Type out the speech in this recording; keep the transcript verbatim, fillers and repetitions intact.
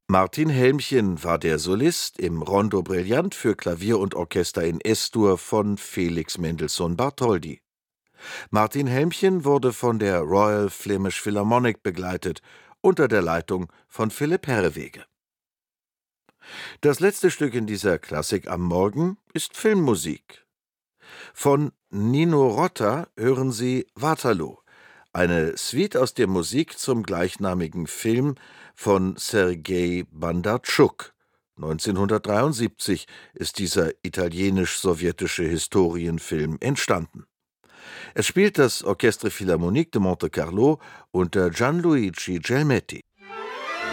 Martin Helmchen war der Solist im Rondo Brillant für Klavier und Orchester in Es-Dur von Felix Mendelssohn Bartholdy. Martin Helmchen wurde von der Royal Flemish Philharmonic begleitet, unter der Leitung von Philipp Herreweghe. Das letzte Stück in dieser Klassik am Morgen ist Filmmusik. Von Nino Rota hören Sie Waterloo, eine Suite aus der Musik zum gleichnamigen Film von Sergei Bondartschuk. neunzehnhundertdreiundsiebzig ist dieser italienisch-sowjetische Historienfilm entstanden. Es spielt das Orchestre Philharmonique de Monte Carlo unter Gianluigi Gelmetti.